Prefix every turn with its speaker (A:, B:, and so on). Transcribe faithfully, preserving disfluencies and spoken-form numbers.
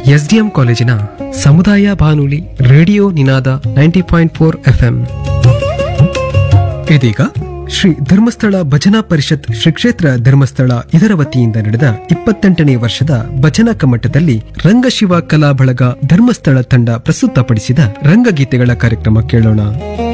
A: SDM ಕಾಲೇಜಿನ ಸಮುದಾಯ ಬಾನುಲಿ ರೇಡಿಯೋ ನಿನಾದ ನೈಂಟಿ ಪಾಯಿಂಟ್ ಫೋರ್ ಎಫ್ಎಂ. ಇದೀಗ ಶ್ರೀ ಧರ್ಮಸ್ಥಳ ಭಜನಾ ಪರಿಷತ್ ಶ್ರೀ ಕ್ಷೇತ್ರ ಧರ್ಮಸ್ಥಳ ಇದರ ವತಿಯಿಂದ ನಡೆದ ಇಪ್ಪತ್ತೆಂಟನೇ ವರ್ಷದ ಭಜನಾ ಕಮ್ಮಟದಲ್ಲಿ ರಂಗಶಿವ ಕಲಾ ಬಳಗ ಧರ್ಮಸ್ಥಳ ತಂಡ ಪ್ರಸ್ತುತಪಡಿಸಿದ ರಂಗಗೀತೆಗಳ ಕಾರ್ಯಕ್ರಮ ಕೇಳೋಣ.